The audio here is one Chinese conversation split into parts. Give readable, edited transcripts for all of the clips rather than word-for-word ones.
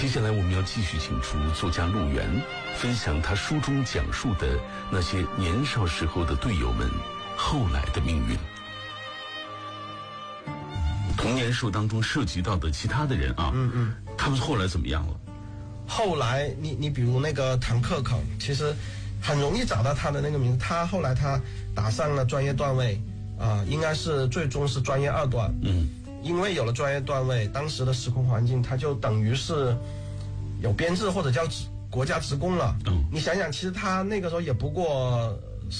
接下来我们要继续请出作家陆源，分享他书中讲述的那些年少时候的队友们后来的命运。童年树当中涉及到的其他的人啊，他们后来怎么样了？ 后来你比如那个唐克口，其实很容易找到他的那个名字。他后来他打上了专业段位应该是最终是专业2段。因为有了专业段位，当时的时空环境，他就等于是有编制或者叫国家职工了。你想想，其实他那个时候也不过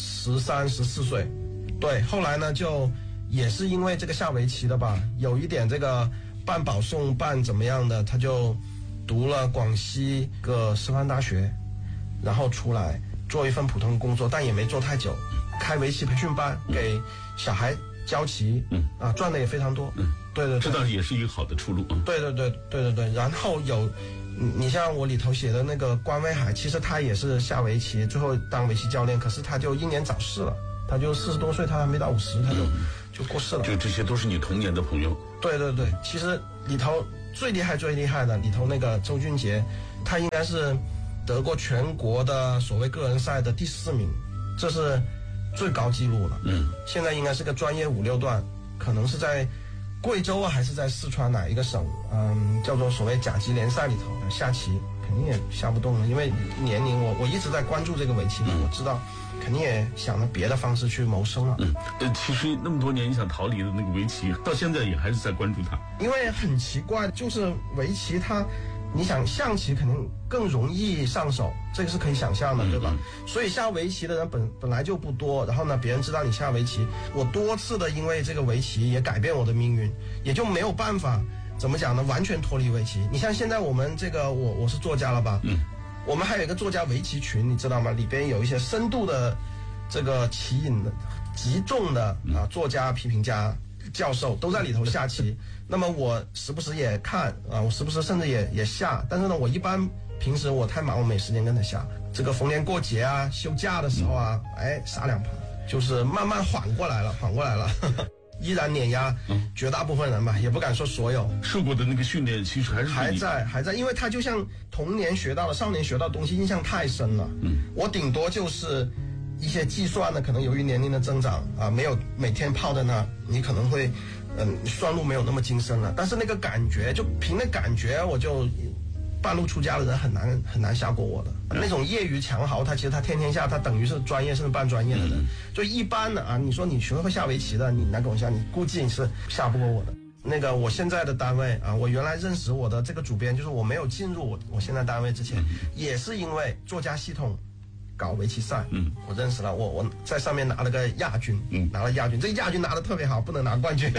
13、14岁。对，后来呢就也是因为这个下围棋的吧，有一点这个半保送半怎么样的，他就读了广西个师范大学，然后出来做一份普通工作，但也没做太久，开围棋培训班给小孩教棋，赚的也非常多。对， 这倒也是一个好的出路。 对。然后有你像我里头写的那个关威海，其实他也是下围棋，最后当围棋教练，可是他就英年早逝了，他就40多岁，他还没到50，他就过世了。 这些都是你童年的朋友。 对，其实里头最厉害的里头那个周俊杰，他应该是得过全国的所谓个人赛的第4名，这是最高纪录了。现在应该是个专业5、6段，可能是在贵州还是在四川哪一个省，叫做所谓甲级联赛里头下棋，肯定也下不动了，因为年龄我一直在关注这个围棋，我知道肯定也想着别的方式去谋生了。 其实那么多年你想逃离的那个围棋，到现在也还是在关注它。 因为很奇怪，就是围棋它，你想象棋肯定更容易上手，这个是可以想象的，对吧？所以下围棋的人本来就不多，然后呢，别人知道你下围棋，我多次的因为这个围棋也改变我的命运，也就没有办法怎么讲呢，完全脱离围棋。你像现在我们这个我是作家了吧？我们还有一个作家围棋群，你知道吗？里边有一些深度的这个棋瘾的极重的作家、批评家、教授都在里头下棋。那么我时不时也看我时不时甚至也下，但是呢，我一般平时我太忙，我没时间跟他下。这个逢年过节休假的时候杀2盘，就是慢慢缓过来了。依然碾压绝大部分人吧，也不敢说所有。 受过的那个训练其实还在，因为他就像童年学到了、少年学到的东西，印象太深了。我顶多就是一些计算呢，可能由于年龄的增长没有每天泡在那，你可能会算路没有那么精深了。但是那个感觉，就凭那感觉，我就半路出家的人很难下过我的。那种业余强豪，他其实他天天下，他等于是专业甚至半专业的人。就一般的你说你学会下围棋的，你来跟我下，你估计你是下不过我的。那个我现在的单位我原来认识我的这个主编，就是我没有进入我现在单位之前，也是因为作家系统搞围棋赛，我认识了，我在上面拿了个亚军，拿了亚军，这亚军拿的特别好，不能拿冠军。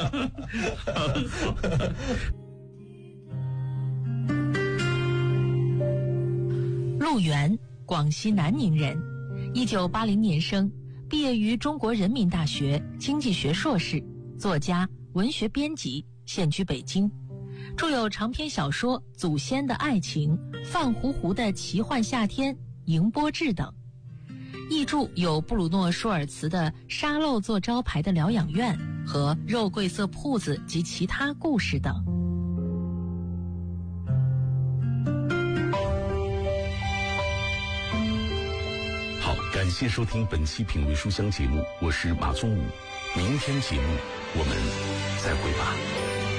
陆源，广西南宁人，1980年生，毕业于中国人民大学经济学硕士，作家、文学编辑，现居北京，著有长篇小说《祖先的爱情》《范胡胡的奇幻夏天》《迎波志》等。译著有布鲁诺·舒尔茨的《沙漏做招牌的疗养院》和《肉桂色铺子及其他故事》等。 感谢收听本期品味书香节目，我是马宗武。明天节目我们再会吧。